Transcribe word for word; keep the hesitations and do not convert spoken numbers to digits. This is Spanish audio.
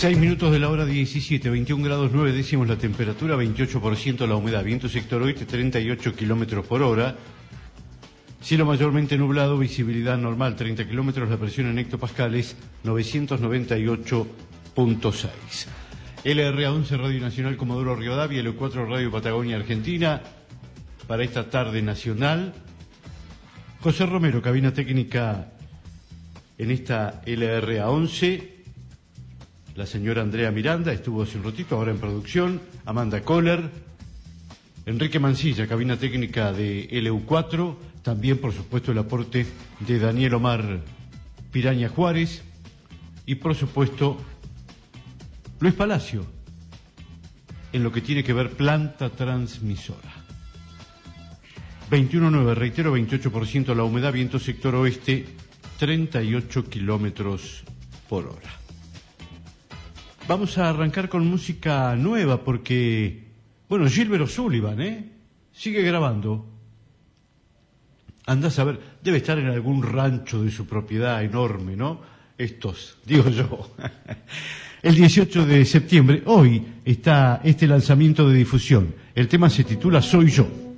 seis minutos de la hora diecisiete, veintiún grados nueve décimos la temperatura, veintiocho por ciento la humedad, viento sector oeste treinta y ocho kilómetros por hora, cielo mayormente nublado, visibilidad normal treinta kilómetros, la presión en hectopascales novecientos noventa y ocho punto seis. L R A once Radio Nacional Comodoro Rivadavia, L cuatro Radio Patagonia Argentina, para esta tarde nacional. José Romero, cabina técnica en esta L R A once. La señora Andrea Miranda estuvo hace un ratito, ahora en producción. Amanda Kohler. Enrique Mancilla, cabina técnica de L U cuatro. También, por supuesto, el aporte de Daniel Omar Piraña Juárez. Y, por supuesto, Luis Palacio, en lo que tiene que ver planta transmisora. veintiuno nueve, reitero, veintiocho por ciento la humedad, viento sector oeste, treinta y ocho kilómetros por hora. Vamos a arrancar con música nueva porque, bueno, Gilbert O'Sullivan, ¿eh? Sigue grabando. Andás a ver, debe estar en algún rancho de su propiedad enorme, ¿no? Estos, digo yo. El dieciocho de septiembre, hoy, está este lanzamiento de difusión. El tema se titula Soy Yo.